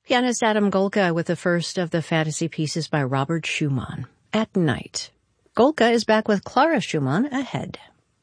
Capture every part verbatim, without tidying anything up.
Pianist Adam Golka with the first of the fantasy pieces by Robert Schumann, At Night. Golka is back with Clara Schumann ahead.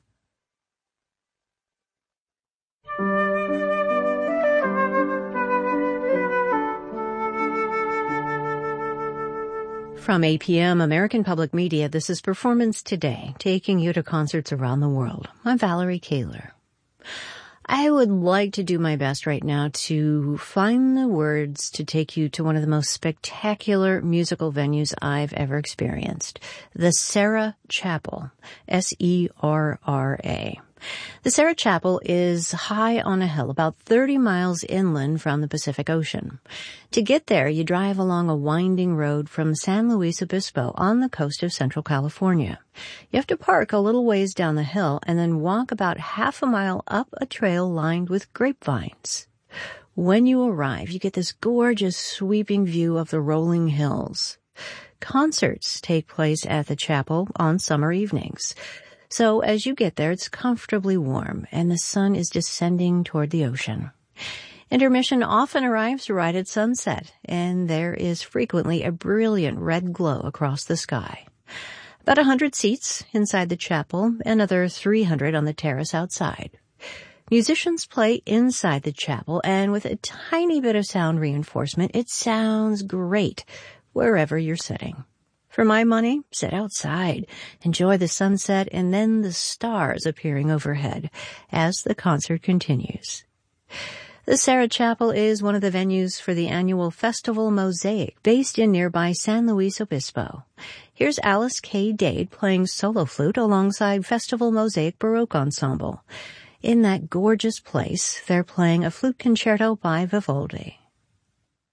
From A P M American Public Media, this is Performance Today, taking you to concerts around the world. I'm Valerie Kaler. I would like to do my best right now to find the words to take you to one of the most spectacular musical venues I've ever experienced, the Serra Chapel, S E R R A. The Serra Chapel is high on a hill about thirty miles inland from the Pacific Ocean. To get there, you drive along a winding road from San Luis Obispo on the coast of Central California. You have to park a little ways down the hill and then walk about half a mile up a trail lined with grapevines. When you arrive, you get this gorgeous sweeping view of the rolling hills. Concerts take place at the chapel on summer evenings. So as you get there, it's comfortably warm, and the sun is descending toward the ocean. Intermission often arrives right at sunset, and there is frequently a brilliant red glow across the sky. About a hundred seats inside the chapel, another three hundred on the terrace outside. Musicians play inside the chapel, and with a tiny bit of sound reinforcement, it sounds great wherever you're sitting. For my money, sit outside, enjoy the sunset, and then the stars appearing overhead as the concert continues. The Serra Chapel is one of the venues for the annual Festival Mosaic, based in nearby San Luis Obispo. Here's Alice K. Dade playing solo flute alongside Festival Mosaic Baroque Ensemble. In that gorgeous place, they're playing a flute concerto by Vivaldi.